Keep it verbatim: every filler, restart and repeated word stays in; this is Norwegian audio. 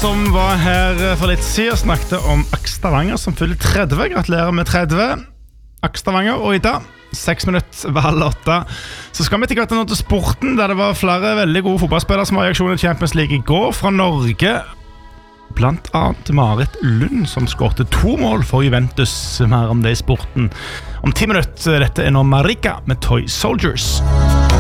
som var her for litt siden, snakket om Akstavanger som fyller tretti. Gratulerer med tretti. Akstavanger, og i dag, seks minutter ved halv åtte, så skal vi til nå til sporten, der det var flere veldig gode fotballspillere som var i aksjon i Champions League i går fra Norge. Blant annet Marit Lund, som skårte to mål for Juventus. Mer om det i sporten om ti minutter. Dette er nå Marika med Toy Soldiers.